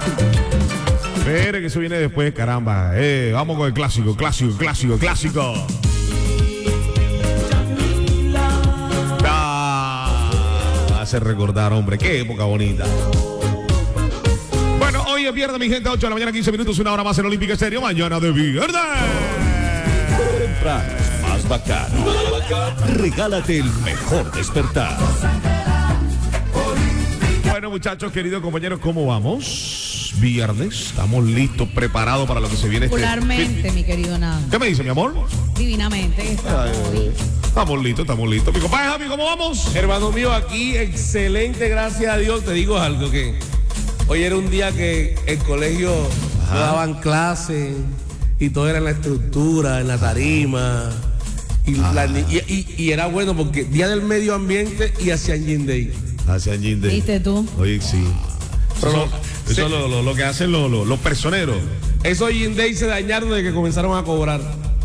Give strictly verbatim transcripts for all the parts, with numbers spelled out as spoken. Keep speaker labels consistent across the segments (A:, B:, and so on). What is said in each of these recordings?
A: Espere que eso viene después, caramba. Eh, vamos con el clásico, clásico, clásico, clásico. Ah, hace recordar, hombre, qué época bonita. Bueno, hoy es viernes, mi gente, ocho de la mañana, quince minutos, una hora más en Olímpica Estéreo. Mañana de viernes.
B: Temprano, más bacano. Regálate el mejor despertar.
A: Bueno, muchachos, queridos compañeros, ¿cómo vamos? Viernes, estamos listos, preparados para lo que se viene.
C: Particularmente,
A: este...
C: mi querido Nando.
A: ¿Qué me dice, mi amor?
C: Divinamente.
A: Ay, estamos listos, estamos listos. Mi compadre Javi, ¿cómo vamos?
D: Hermano mío, aquí excelente, gracias a Dios. Te digo algo, que hoy era un día que el colegio no daban clases y todo era en la estructura, en la tarima. Y, la, y, y, y era bueno porque Día del Medio Ambiente y hacían Gym Day.
A: Hacían Gym Day.
C: ¿Viste tú?
A: Oye, sí.
D: Pero
A: Eso,
D: no,
A: eso
D: se-
A: es lo, lo- lo que hacen los, los, los personeros.
D: Esos Gym Day se dañaron desde que comenzaron a cobrar.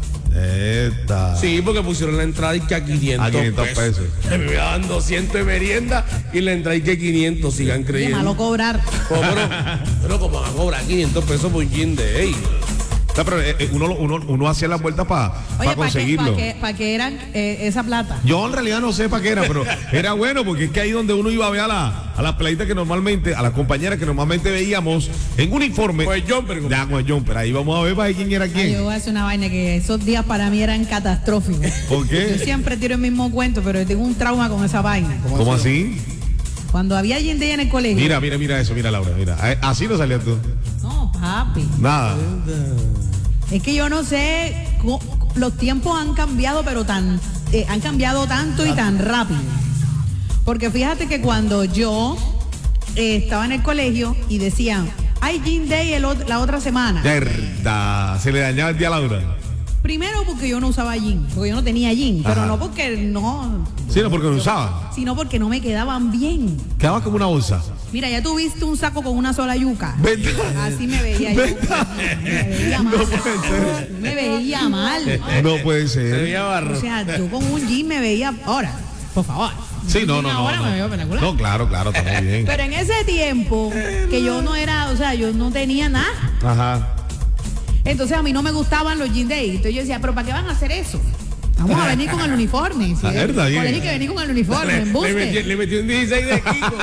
A: Esta.
D: Sí, porque pusieron la entrada y que a quinientos,
A: A quinientos pesos.
D: Me me daban doscientos de merienda y la entrada y que quinientos, sigan
C: Qué
D: creyendo.
C: malo cobrar.
D: Oh, pero, pero como van a cobrar quinientos pesos por Gym Day.
A: No, pero eh, eh, uno, uno, uno hacía la vuelta para
C: Oye, ¿para qué,
A: conseguirlo.
C: pa' qué- pa' qué eran eh, esa plata?
A: Yo en realidad no sé para qué era, pero era bueno porque es que ahí donde uno iba a ver a, la, a las pelayitas que normalmente, a las compañeras que normalmente veíamos en uniforme.
D: Pues jumper.
A: Ya, con el jumper. Ahí vamos a ver para ver quién era
C: Ay,
A: quién.
C: yo voy a hacer una vaina que esos días para mí eran catastróficos.
A: ¿Por qué?
C: Yo siempre tiro el mismo cuento, pero yo tengo un trauma con esa vaina.
A: ¿Cómo así?
C: Cuando había Gym Day en el colegio.
A: Mira, mira, mira eso, mira Laura, mira. Eh, Así no salías tú.
C: No, papi.
A: Nada.
C: Es que yo no sé, co- los tiempos han cambiado, pero tan, eh, han cambiado tanto y tan rápido. Porque fíjate que cuando yo eh, estaba en el colegio y decían, hay Gym Day el ot- la otra semana.
A: Verdad. Se le dañaba el día a Laura.
C: Primero porque yo no usaba jean, porque yo no tenía jean, pero
A: Ajá.
C: no porque no,
A: Sí, no, porque lo usaba.
C: sino porque no me quedaban bien.
A: Quedaba como una bolsa.
C: Mira, ya tuviste un saco con una sola yuca.
A: ¿Verdad?
C: Así me veía yo.
A: ¿Verdad?
C: Me veía mal.
A: No puede ser.
C: Me veía mal.
A: No puede
D: Se
A: ser.
D: veía barro.
C: O sea, yo con un jean me veía. Ahora, por favor.
A: Sí, no, no, no.
C: Ahora
A: no.
C: me veo espectacular.
A: No, claro, claro, está muy bien.
C: Pero en ese tiempo, que yo no era, o sea, yo no tenía nada.
A: Ajá.
C: Entonces a mí no me gustaban los Gym Day. Entonces yo decía, ¿pero para qué van a hacer eso? Vamos a venir con el uniforme. ¿Sí?
A: A ver, está bien.
C: Colegio que venir con el uniforme,
D: Le, le,
C: embuste.
D: metí, le metí un dieciséis de Kiko.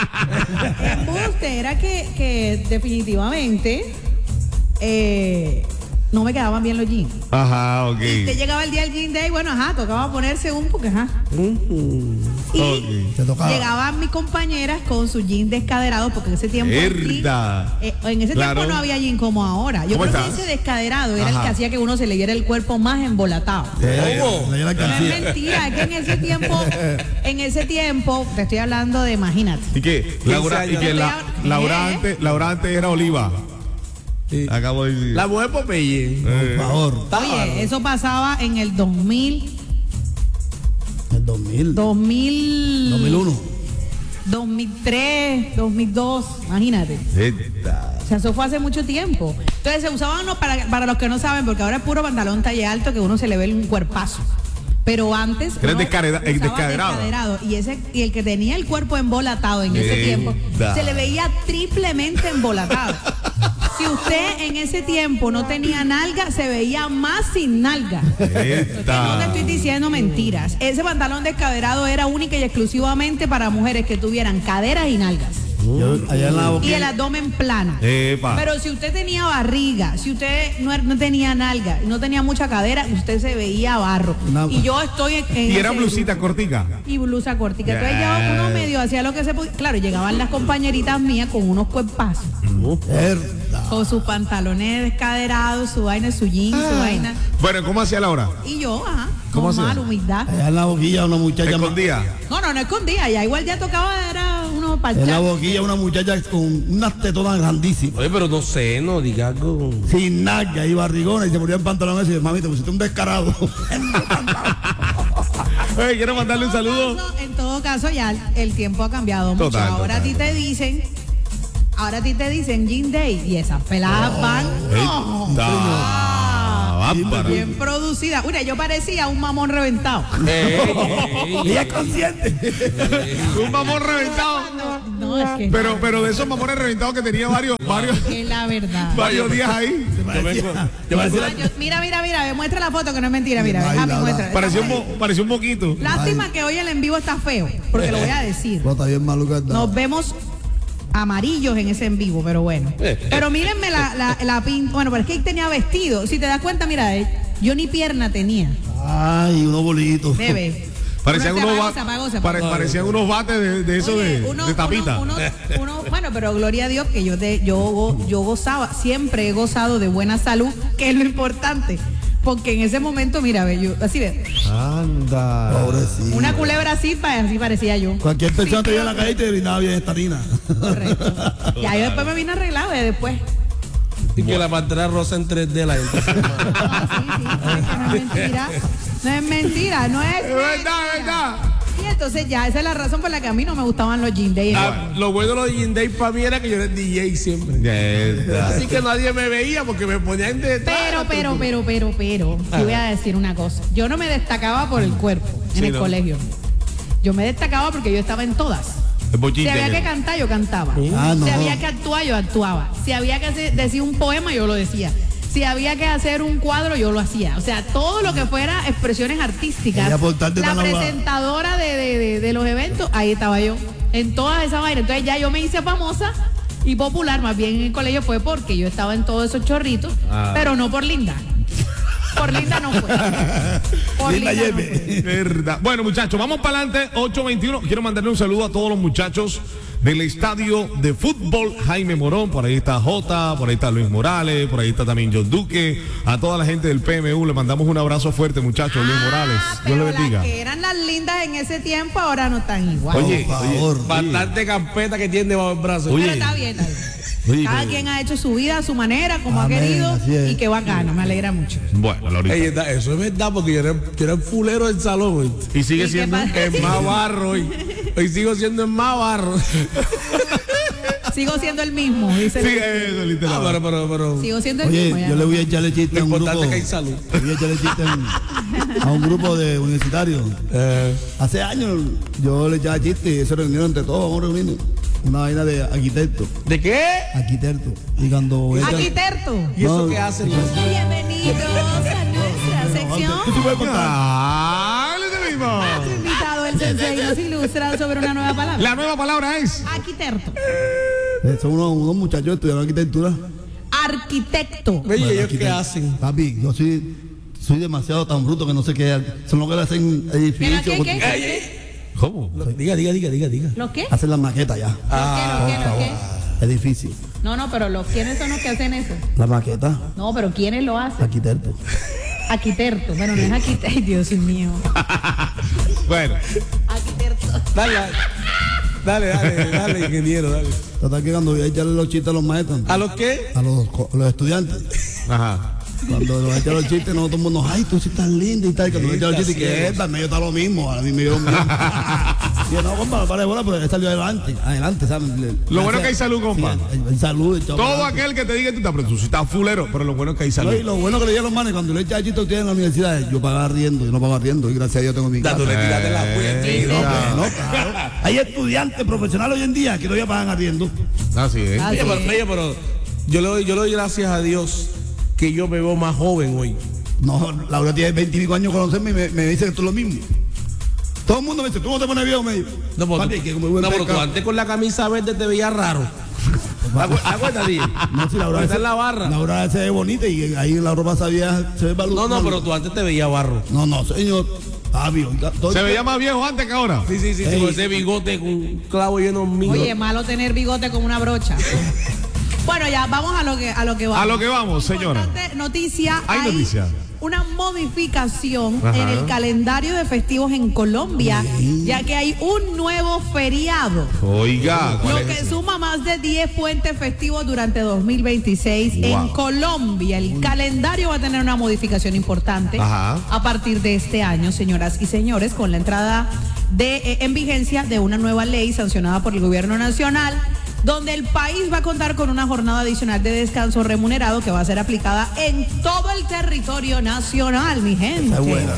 C: Embuste, era que, que definitivamente eh, no me quedaban bien los jeans.
A: Ajá, ok.
C: Y te llegaba el día del Gym Day, bueno, ajá, tocaba ponerse un porque ajá. Y
A: Ok.
E: Te tocaba.
C: llegaban mis compañeras con sus jeans descaderados, porque en ese tiempo aquí,
A: Verdad.
C: eh, en ese
A: Claro.
C: tiempo no había jean como ahora. Yo
A: ¿Cómo
C: creo
A: estás?
C: que ese descaderado era el
A: Ajá.
C: que hacía que uno se le viera el cuerpo más embolatado.
D: ¿Cómo?
E: Le di la
C: No es
E: alcancía.
C: mentira, es que en ese tiempo, en ese tiempo, te estoy hablando de, imagínate.
A: ¿Y qué? Laura, y
D: años.
A: que la,
C: ¿Qué?
A: Laura, antes, Laura antes era Oliva.
D: Sí.
A: Acabo de decir.
D: La mujer Popeye.
A: Eh,
E: Por favor.
C: Oye, eso pasaba en el dos mil,
E: El dos mil.
C: dos mil,
E: dos mil uno.
C: dos mil tres, dos mil dos, imagínate.
A: esta.
C: O sea, eso fue hace mucho tiempo. Entonces se usaban los- para, para los que no saben, porque ahora es puro pantalón talle alto que uno se le ve un cuerpazo. Pero antes
A: Era
C: uno
A: descareda- eh,
C: usaba
A: descaderado.
C: descaderado. Y ese y el que tenía el cuerpo embolatado en ese
A: Verdad.
C: tiempo se le veía triplemente embolatado. Si usted en ese tiempo no tenía nalga, se veía más sin nalga. No te
A: Esta.
C: estoy diciendo mentiras. Ese pantalón descaderado era única y exclusivamente para mujeres que tuvieran caderas y nalgas.
E: Yo, allá en la
C: Y el
E: boquilla.
C: abdomen plano.
A: Epa.
C: Pero si usted tenía barriga, si usted no, er- no tenía nalga, no tenía mucha cadera, usted se veía barro.
E: No.
C: Y yo estoy en, en
A: Y era
C: ese
A: blusita
C: grupo.
A: cortica.
C: Y blusa cortica. Entonces
A: Yeah.
C: ya uno medio hacía lo que se podía. Claro, llegaban las compañeritas mías con unos cuerpazos,
E: Verdad.
C: con sus pantalones descaderados, su vaina, su jean,
A: Ah.
C: su vaina.
A: Bueno, ¿cómo hacía Laura?
C: Y yo, ajá,
A: ¿Cómo
C: normal,
A: hacía?
C: humildad.
E: Allá en la boquilla una muchacha.
A: Escondía.
C: No, no, no escondía, ya igual ya tocaba, era uno
E: En la
C: parchar.
E: boquilla una muchacha con unas tetonas grandísimas.
D: Oye, pero no sé, no diga algo.
E: Sin nalga y barrigona y se ponía el pantalón ese y dice, mami, te pusiste un descarado.
A: Oye, quiero mandarle un saludo.
C: En todo caso, ya el tiempo ha cambiado mucho.
A: Total,
C: Ahora
A: total.
C: a ti te dicen, ahora a ti te dicen Gym Day y esas peladas van no,
A: Esta. Bárbaro.
C: bien producidas. Mira, yo parecía un mamón reventado.
E: Ella es consciente.
A: Un mamón reventado.
C: No, No, es que
A: Pero, pero de esos mamones reventados que tenía varios, varios,
C: es la verdad.
A: varios días ahí.
D: Yo vengo, yo
C: Ah,
D: vengo-
C: yo- mira, mira, mira, me muestra la foto que no es mentira, mira,
E: Ay,
C: Javi,
E: Laura.
C: muestra.
A: Parecía un, mo- parecía un moquito.
C: Lástima que hoy el en vivo está feo, porque lo voy a decir.
E: Pero está bien maluca. está.
C: Nos vemos amarillos en ese en vivo, pero bueno. Pero mírenme la, la, la pinta. Bueno, pero es que él tenía vestido. Si te das cuenta, mira, eh, yo ni pierna tenía.
E: Ay, unos bolitos.
C: Bebe.
A: Parecían
C: Uno se
A: unos,
C: apagó,
A: ba-
C: se apagó, se
A: pare-
C: apagó.
A: parecían unos bates de, de eso
C: Oye,
A: de,
C: uno-
A: de tapita.
C: uno- uno- uno- bueno, pero gloria a Dios que yo, de, yo, go- yo gozaba, siempre he gozado de buena salud, que es lo importante. Porque en ese momento, mira, ve, yo, así ve,
A: Anda.
E: Pobrecito.
C: una culebra así, pa- así parecía yo.
E: Cualquier persona
C: Sí,
E: te veía en la
C: pero-
E: calle y te brindaba bien estarina.
C: Correcto. Ya yo después me vine arreglado, ya después.
D: y que la pantera rosa en tres D la gente.
C: Ah, sí, sí, sí, que no es mentira. No es mentira, no es.
A: Es verdad, es verdad.
C: Y entonces ya, esa es la razón por la que a mí no me gustaban los jean days.
D: Ah, lo bueno de los Jean Day para mí era que yo era D J siempre.
A: Verdad.
D: Así que nadie me veía porque me ponían detrás.
C: Pero, pero, pero, pero, pero, te voy a decir una cosa. Yo no me destacaba por el cuerpo en
A: Sí,
C: el
A: ¿no?
C: colegio. Yo me destacaba porque yo estaba en todas.
A: El bochín
C: Si había
A: de-
C: que cantar, yo cantaba.
E: Ah, no.
C: Si había que actuar, yo actuaba. Si había que hacer- decir un poema, yo lo decía. Si había que hacer un cuadro, yo lo hacía. O sea, todo lo que fuera expresiones artísticas.
E: Ella por tal de
C: La
E: tan abogada.
C: presentadora de, de- de- de los eventos, ahí estaba yo. En todas esas vainas. Entonces ya yo me hice famosa y popular, más bien en el colegio fue porque yo estaba en todos esos chorritos,
A: Ah.
C: pero no por linda. Por linda no fue. Por
E: Linda
C: linda no
E: Yepe.
C: fue.
A: Verdad. Bueno, muchachos, vamos para adelante. ocho veintiuno. Quiero mandarle un saludo a todos los muchachos del estadio de fútbol Jaime Morón. Por ahí está Jota, por ahí está Luis Morales, por ahí está también John Duque. A toda la gente del P M U le mandamos un abrazo fuerte, muchachos. Luis Morales.
C: Ah,
A: Dios le
C: pero
A: bendiga.
C: las que eran las lindas en ese tiempo ahora no están igual.
A: Oye,
E: Por favor.
D: Bastante campeta que tiene bajo el brazo.
A: Oye.
C: Pero está bien, está bien.
A: Oye,
C: Cada
A: pero-
C: quien ha hecho su vida a su manera, como
E: Amén,
C: ha querido,
E: así es.
C: y que bacano, me alegra mucho.
A: Bueno, Laurita.
D: Ey, está- eso es verdad porque yo era, yo era el fulero del salón. ¿oíste?
A: Y sigue
C: ¿Y qué
A: siendo.
C: pasa?
D: El más barro hoy. Hoy sigo siendo el más barro.
C: Sigo siendo el mismo, dice.
A: Sí, eso,
D: Ah,
A: literal.
D: pero, pero, pero.
C: Sigo siendo el
E: Oye,
C: mismo. ya
E: yo
C: no.
E: le voy a echarle chiste
D: Lo
E: a un grupo.
D: importante es que hay salud.
E: Le voy a echarle chiste a- a un grupo de universitarios.
D: Eh,
E: Hace años yo le echaba chiste y se reunieron entre todos, vamos a reunirnos. Una vaina de arquitecto.
D: ¿De qué?
E: Arquitecto. Y cuando ella-
C: Arquitecto.
D: ¿Y eso
E: No,
D: qué hacen?
C: Bienvenidos a nuestra sección.
E: Tú sí puedes contar.
A: Ah, ese mismo.
C: Nuestro invitado, el sensei, nos ilustra sobre una nueva palabra.
A: La nueva palabra es.
C: Arquitecto.
E: Eh, Son unos, unos muchachos que estudiaron arquitectura.
C: Arquitecto.
D: Oye, ¿y ellos qué
E: Arquitecto.
D: hacen?
E: Papi, yo soy, soy demasiado tan bruto que no sé qué. Son los que le hacen
C: ¿Pero
E: edificios.
C: qué,
E: porque-
C: qué?
D: Ey, ey.
A: ¿Cómo?
D: Diga, diga, diga, diga, diga.
C: ¿Los qué?
E: Hacen las maquetas ya.
C: ¿Los qué? ¿Los qué? ¿Los qué?
E: Edificio.
C: No, no, pero los quiénes son los que hacen eso.
E: La maqueta.
C: No, pero ¿quiénes lo hacen?
E: Arquitecto.
C: Arquitecto. Bueno, no es arquitecto. Ay, Dios mío.
A: Bueno,
C: Arquitecto.
D: Dale, dale, dale, dale, ingeniero, dale.
E: Total que cuando voy a echarle los chistes a los maestros,
D: ¿A los qué?
E: a los, co- los estudiantes,
A: ajá.
E: cuando los echan los chistes, no todo el mundo, ay, tú sí estás linda y tal. Y cuando le echan los chistes,
D: Linda,
E: que
D: sí.
E: esta, medio está lo mismo, a mí me dieron bien. Y yo, no, compa, para de bola, pero él salió adelante, adelante, ¿sabes? Le-
A: Lo
E: le
A: bueno
E: hacía-
A: que hay salud, compa.
E: Sí, hay- hay salud. y todo
A: Todo
E: adelante.
A: aquel que te diga, tú estás, pero tú sí estás fulero, pero lo bueno es que hay
E: No,
A: salud.
E: y lo bueno que le di a los manes, cuando le echan chistes a ustedes en la universidad, yo pagaba riendo, yo no pagaba riendo, y gracias a Dios tengo mi casa.
D: Tú le tiraste la puerta.
C: Sí, sí.
E: No, que no, claro. Hay estudiantes profesionales hoy en día que todavía pagan arriendo.
A: Así es.
C: Ah,
D: Oye,
C: sí.
D: pero, oye, pero yo le, doy, yo le doy gracias a Dios que yo me veo más joven hoy.
E: No, Laura tiene veinticinco años conocerme y me, me dice que esto es lo mismo. Todo el mundo me dice, ¿tú no te pones viejo? Me dice,
D: No, pero,
E: papi,
D: tú,
E: que como buen
D: no, pero tú
E: pescado.
D: antes con la camisa verde te veías raro. Acu- Acuérdate.
E: No, si Laura
D: Está
E: se-
D: en la barra.
E: Laura se ve bonita y ahí en la ropa sabía se ve balu-
D: No, no,
E: balu-
D: pero tú antes te veías barro.
E: No, no, señor. Papi, oiga, todo-
A: Se veía más viejo antes que ahora.
D: Sí, sí, sí, sí,
E: Ey.
D: con ese bigote con un clavo lleno mío.
C: Oye, malo tener bigote con una brocha. Bueno, ya vamos a lo que a lo que vamos.
A: A lo que vamos, señora.
C: Importante noticia.
A: Hay noticia.
C: Una modificación
A: Ajá.
C: en el calendario de festivos en Colombia, ya que hay un nuevo feriado.
A: Oiga, ¿cuál
C: Lo
A: es
C: que
A: ese?
C: suma más de diez puentes festivos durante dos mil veintiséis en
A: Wow.
C: Colombia. El calendario va a tener una modificación importante
A: Ajá.
C: a partir de este año, señoras y señores, con la entrada de, eh, en vigencia de una nueva ley sancionada por el gobierno nacional, donde el país va a contar con una jornada adicional de descanso remunerado que va a ser aplicada en todo el territorio nacional, mi gente.
E: Esa es buena.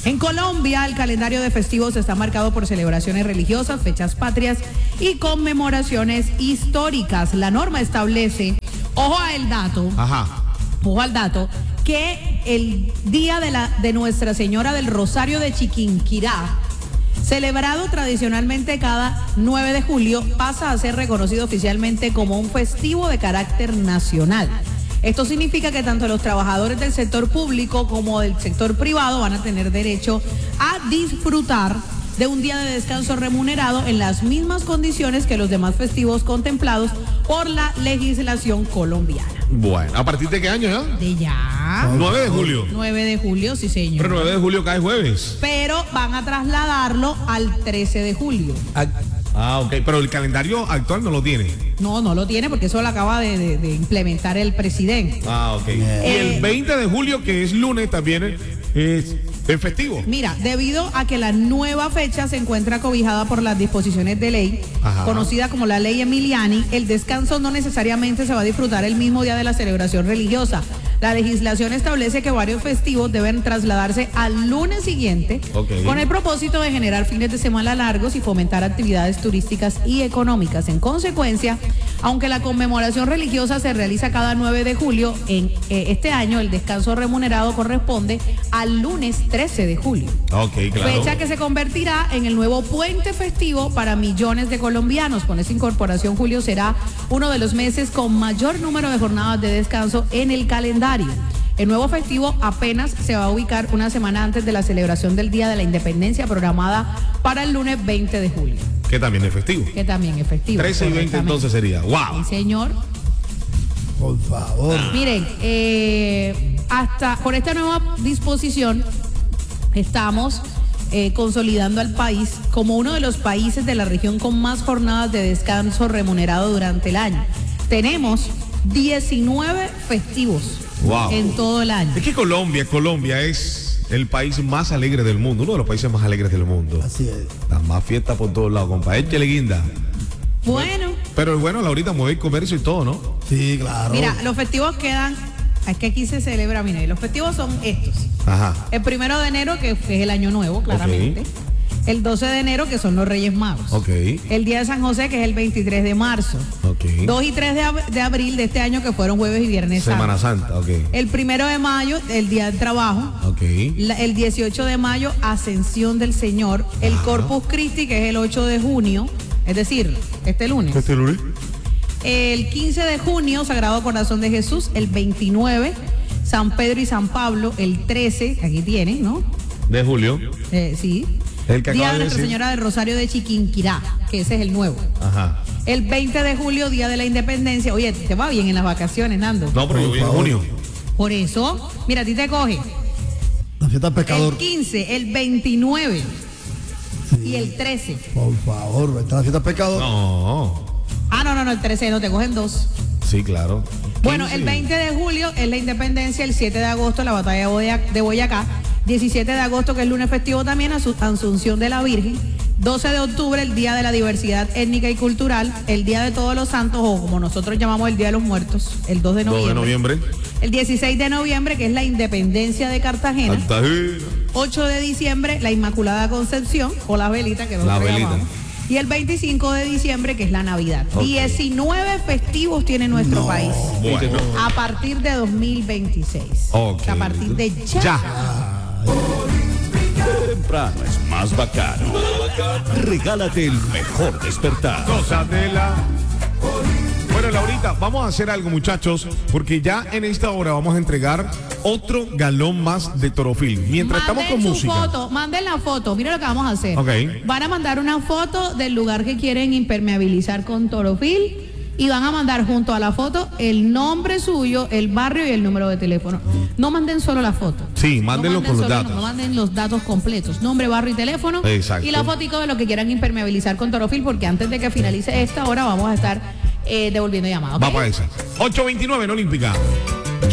C: En Colombia, el calendario de festivos está marcado por celebraciones religiosas, fechas patrias y conmemoraciones históricas. La norma establece, ojo al dato,
A: Ajá.
C: ojo al dato, que el día de, la, de Nuestra Señora del Rosario de Chiquinquirá, celebrado tradicionalmente cada nueve de julio, pasa a ser reconocido oficialmente como un festivo de carácter nacional. Esto significa que tanto los trabajadores del sector público como del sector privado van a tener derecho a disfrutar de un día de descanso remunerado en las mismas condiciones que los demás festivos contemplados por la legislación colombiana.
A: Bueno, ¿a partir de qué año ya?
C: De ya.
A: nueve de julio.
C: nueve de julio, sí señor.
A: Pero nueve de julio cae jueves.
C: Pero van a trasladarlo al trece de julio.
D: Ah,
A: Ah, ok. Pero el calendario actual no lo tiene.
C: No, no lo tiene porque eso lo acaba de, de- de implementar el presidente.
A: Ah, ok. Y
C: Eh,
A: el veinte de julio, que es lunes, también es, es festivo.
C: Mira, debido a que la nueva fecha se encuentra cobijada por las disposiciones de ley,
A: Ajá.
C: conocida como la ley Emiliani, el descanso no necesariamente se va a disfrutar el mismo día de la celebración religiosa. La legislación establece que varios festivos deben trasladarse al lunes siguiente,
A: Ok.
C: con el propósito de generar fines de semana largos y fomentar actividades turísticas y económicas. En consecuencia, aunque la conmemoración religiosa se realiza cada nueve de julio, en eh, este año el descanso remunerado corresponde al lunes trece de julio.
A: Ok, claro.
C: Fecha que se convertirá en el nuevo puente festivo para millones de colombianos. Con esta incorporación, julio será uno de los meses con mayor número de jornadas de descanso en el calendario. El nuevo festivo apenas se va a ubicar una semana antes de la celebración del Día de la Independencia, programada para el lunes veinte de julio,
A: Que también es festivo.
C: que también es festivo.
A: trece y veinte entonces sería. ¡Wow!
C: Sí, señor.
E: Por favor.
C: Miren, eh, hasta por esta nueva disposición estamos eh, consolidando al país como uno de los países de la región con más jornadas de descanso remunerado durante el año. Tenemos diecinueve festivos
A: Wow.
C: en todo el año.
A: Es que Colombia, Colombia es el país más alegre del mundo, uno de los países más alegres del mundo.
E: Así es.
A: Las más fiestas por todos lados, compa. Échale guinda.
C: Bueno,
A: Pero bueno, Laurita, mueve el comercio y todo, ¿no?
E: Sí, claro.
C: mira, los festivos quedan, es que aquí se celebra, mira, y los festivos son estos.
A: Ajá.
C: El primero de enero, que que es el año nuevo, claramente. El doce de enero, que son los Reyes Magos.
A: Ok.
C: El día de San José, que es el veintitrés de marzo.
A: Ok.
C: dos y tres de, ab- de abril de este año, que fueron jueves y viernes
A: Semana
C: santo.
A: Santa, ok.
C: El primero de mayo, el día del trabajo.
A: Ok.
C: La- el dieciocho de mayo, Ascensión del Señor. El Corpus Christi, que es el ocho de junio. Es decir, este lunes.
A: ¿Este lunes?
C: El quince de junio, Sagrado Corazón de Jesús. El veintinueve, San Pedro y San Pablo. El trece, aquí tienen, ¿no?
A: De julio.
C: Eh, sí.
A: El que
C: Día
A: acaba
C: de
A: de
C: Nuestra
A: decir.
C: Señora del Rosario de Chiquinquirá, que ese es el nuevo.
A: Ajá.
C: El veinte de julio, Día de la Independencia. Oye, te va bien en las vacaciones, Nando.
A: No, pero yo voy en
E: favor.
A: junio.
C: Por eso, mira, a ti te coge
E: La fiesta del pescador.
C: el quince, el veintinueve y el trece.
E: Por favor, está la fiesta del pescador.
A: No.
C: Ah, no, no, no, el trece no, te cogen dos.
A: Sí, claro.
C: Bueno,
A: quince.
C: el veinte de julio es la Independencia, el siete de agosto la batalla de Boya- de Boyacá, diecisiete de agosto, que es lunes festivo también, Asu- Asunción de la Virgen, doce de octubre, el Día de la Diversidad Étnica y Cultural, el Día de Todos los Santos, o como nosotros llamamos el Día de los Muertos, el dos de
A: dos
C: noviembre.
A: de noviembre.
C: El dieciséis de noviembre, que es la Independencia de Cartagena.
A: Cartagena.
C: ocho de diciembre, la Inmaculada Concepción, o la velita, que
A: La
C: nosotros
A: velita.
C: llamamos. Y el veinticinco de diciembre, que es la Navidad.
A: Ok.
C: diecinueve festivos tiene nuestro país.
A: Bueno.
C: A partir de dos mil veintiséis.
A: Ok.
C: A partir de ya.
A: Ya.
B: Temprano es más bacano. Regálate el mejor despertar.
A: Cosas de la... Bueno, Laurita, vamos a hacer algo, muchachos, porque ya en esta hora vamos a entregar otro galón más de Torofil. Mientras estamos
C: Manden
A: con
C: su
A: música.
C: foto, manden la foto. Mira lo que vamos a hacer.
A: Ok.
C: Van a mandar una foto del lugar que quieren impermeabilizar con Torofil y van a mandar junto a la foto el nombre suyo, el barrio y el número de teléfono. No manden solo la foto.
A: Sí, mándenlo
C: No
A: con los
C: manden solo-
A: datos.
C: No, manden los datos completos, nombre, barrio y teléfono.
A: Exacto.
C: Y la fotico de lo que quieran impermeabilizar con Torofil, porque antes de que finalice esta hora vamos a estar eh, devolviendo llamadas. ¿ok?
A: Va para esa. ocho veintinueve en Olímpica.